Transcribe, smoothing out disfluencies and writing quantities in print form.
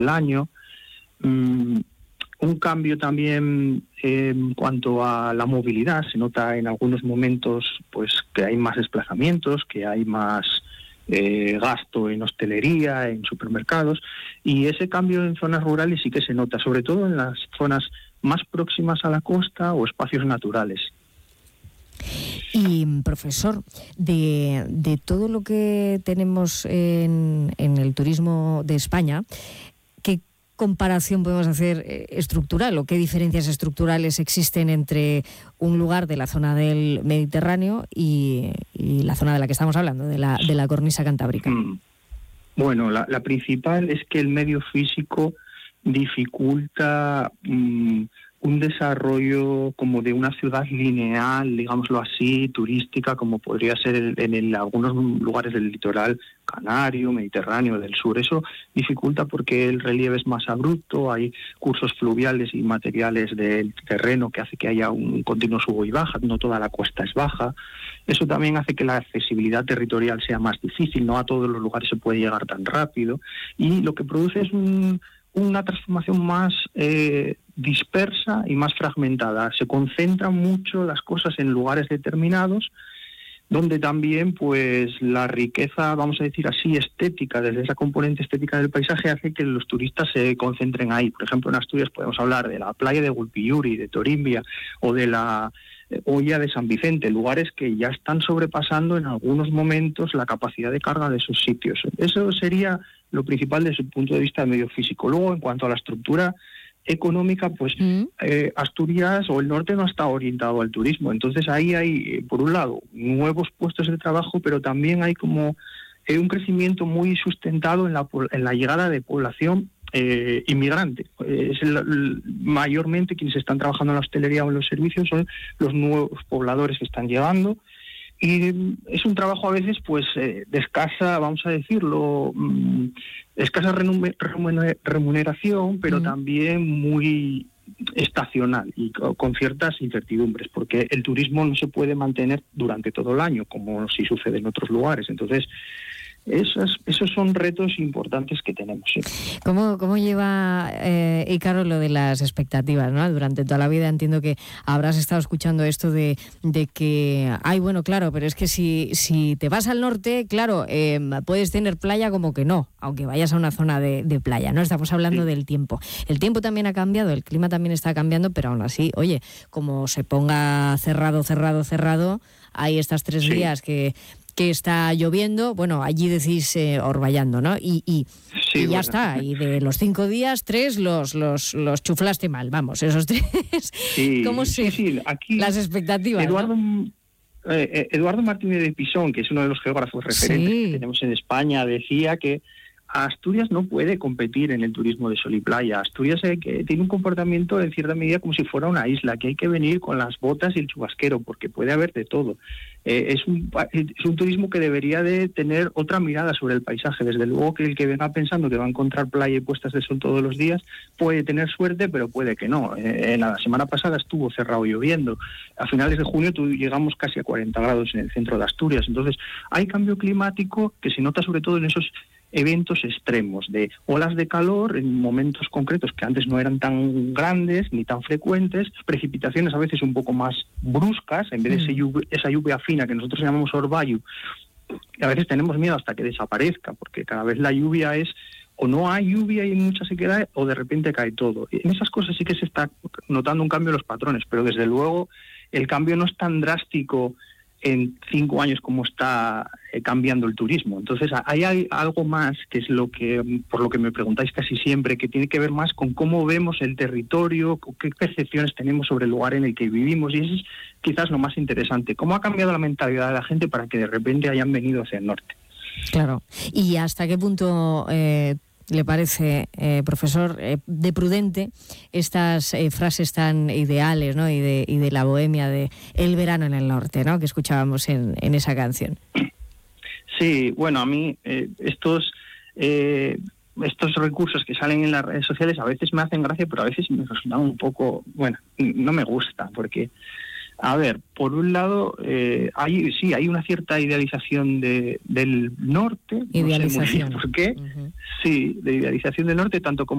el año. Un cambio también en cuanto a la movilidad. Se nota en algunos momentos pues que hay más desplazamientos, que hay más gasto en hostelería, en supermercados, y ese cambio en zonas rurales sí que se nota, sobre todo en las zonas más próximas a la costa o espacios naturales. Y, profesor, de todo lo que tenemos en el turismo de España, ¿qué comparación podemos hacer estructural o qué diferencias estructurales existen entre un lugar de la zona del Mediterráneo y la zona de la que estamos hablando, de la cornisa cantábrica? Bueno, la principal es que el medio físico dificulta un desarrollo como de una ciudad lineal, digámoslo así, turística, como podría ser en algunos lugares del litoral canario, mediterráneo, del sur. Eso dificulta porque el relieve es más abrupto, hay cursos fluviales y materiales del terreno que hace que haya un continuo subo y baja, no toda la costa es baja. Eso también hace que la accesibilidad territorial sea más difícil, no a todos los lugares se puede llegar tan rápido, y lo que produce es una transformación más dispersa y más fragmentada. Se concentran mucho las cosas en lugares determinados, donde también pues la riqueza, vamos a decir así, estética, desde esa componente estética del paisaje, hace que los turistas se concentren ahí. Por ejemplo, en Asturias podemos hablar de la playa de Gulpiyuri, de Torimbia, o de la Hoya de San Vicente, lugares que ya están sobrepasando en algunos momentos la capacidad de carga de sus sitios. Eso sería lo principal desde su punto de vista del medio físico. Luego, en cuanto a la estructura económica, pues Asturias o el norte no está orientado al turismo. Entonces ahí hay, por un lado, nuevos puestos de trabajo, pero también hay como un crecimiento muy sustentado en la llegada de población inmigrante. Mayormente quienes están trabajando en la hostelería o en los servicios son los nuevos pobladores que están llegando. Y es un trabajo a veces pues de escasa, vamos a decirlo, escasa remuneración, pero también muy estacional y con ciertas incertidumbres, porque el turismo no se puede mantener durante todo el año, como sí sucede en otros lugares. Entonces, esos son retos importantes que tenemos. ¿Sí? ¿Cómo lleva Ícaro lo de las expectativas, ¿no? Durante toda la vida entiendo que habrás estado escuchando esto de que, bueno, claro, pero es que si te vas al norte, claro, puedes tener playa como que no, aunque vayas a una zona de playa, ¿no? Estamos hablando del tiempo. El tiempo también ha cambiado, el clima también está cambiando, pero aún así, oye, como se ponga cerrado, hay estas 3 días que está lloviendo, bueno, allí decís orvallando, ¿no? Y ya está, y de los 5 días, 3 los chuflaste mal, vamos, esos 3. Sí, ¿Cómo sí, aquí las expectativas? Eduardo Martínez de Pisón, que es uno de los geógrafos referentes que tenemos en España, decía que Asturias no puede competir en el turismo de sol y playa. Asturias tiene un comportamiento en cierta medida como si fuera una isla, que hay que venir con las botas y el chubasquero, porque puede haber de todo. Es un turismo que debería de tener otra mirada sobre el paisaje. Desde luego que el que venga pensando que va a encontrar playa y puestas de sol todos los días puede tener suerte, pero puede que no. La semana pasada estuvo cerrado lloviendo. A finales de junio llegamos casi a 40 grados en el centro de Asturias. Entonces hay cambio climático que se nota sobre todo en esos eventos extremos de olas de calor en momentos concretos que antes no eran tan grandes ni tan frecuentes, precipitaciones a veces un poco más bruscas, en vez de esa lluvia fina que nosotros llamamos orvallo. A veces tenemos miedo hasta que desaparezca, porque cada vez la lluvia es o no hay lluvia y hay mucha sequedad, o de repente cae todo. En esas cosas sí que se está notando un cambio en los patrones, pero desde luego el cambio no es tan drástico en 5 años como está cambiando el turismo. Entonces hay algo más, que es por lo que me preguntáis casi siempre, que tiene que ver más con cómo vemos el territorio, qué percepciones tenemos sobre el lugar en el que vivimos, y eso es quizás lo más interesante. ¿Cómo ha cambiado la mentalidad de la gente para que de repente hayan venido hacia el norte? Claro. ¿Y hasta qué punto le parece, profesor, de prudente estas frases tan ideales, ¿no? y de la bohemia de el verano en el norte, ¿no? que escuchábamos en esa canción? Sí, bueno, a mí estos recursos que salen en las redes sociales a veces me hacen gracia, pero a veces me resultan un poco, no me gusta, porque a ver, por un lado, hay una cierta idealización del norte. Idealización. No sé muy bien por qué. Sí, de idealización del norte, tanto como